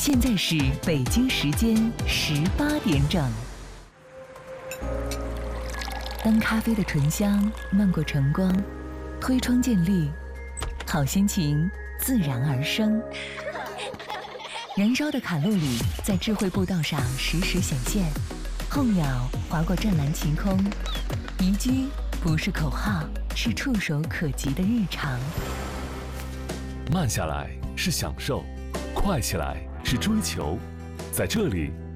现在是北京时间18点整。当咖啡的醇香漫过晨光，推窗见绿，好心情自然而生。燃烧的卡路里在智慧步道上实时显现，候鸟划过湛蓝晴空，宜居不是口号，是触手可及的日常。 慢下来是享受，快起来是追求，在这里